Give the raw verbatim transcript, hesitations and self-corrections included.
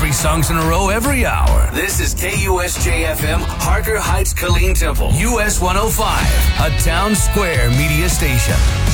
three songs in a row every hour. This is K U S J F M, Harker Heights, Killeen Temple, U S one oh five, a Town Square media station.